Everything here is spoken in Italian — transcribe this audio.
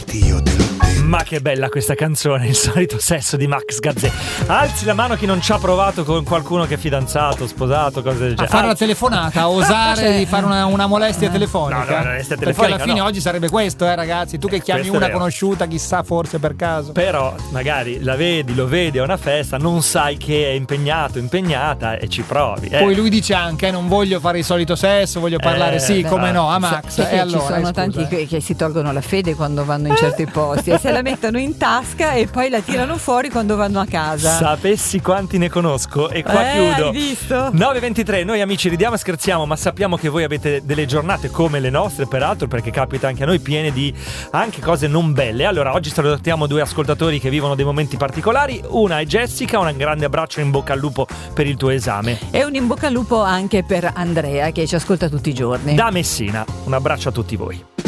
io te l'ho detto. Ma che bella questa canzone, Il solito sesso di Max Gazzè. Alzi la mano chi non ci ha provato con qualcuno che è fidanzato, sposato, cose del genere. A fare la telefonata, a osare di fare una molestia telefonica. No, molestia Perché telefonica, alla fine no. oggi sarebbe questo, ragazzi. Tu che chiami questo è una vero. conosciuta, chissà, forse per caso. Però magari lo vedi a una festa, non sai che è impegnato, impegnata e ci provi. Poi lui dice anche non voglio fare il solito sesso, voglio parlare come no a Max. Sai che E allora ci sono tanti che si tolgono la fede quando vanno in certi posti e se la mettono in tasca e poi la tirano fuori quando vanno a casa. Sapessi quanti ne conosco. E qua chiudo. Hai visto? 9:23, noi amici ridiamo e scherziamo, ma sappiamo che voi avete delle giornate come le nostre, peraltro, perché capita anche a noi, piene di anche cose non belle. Allora oggi salutiamo due ascoltatori che vivono dei momenti particolari. Una è Jessica, un grande abbraccio e in bocca al lupo per il tuo esame. E un in bocca al lupo anche per Andrea che ci ascolta tutti i giorni. Da Messina, un abbraccio a tutti voi.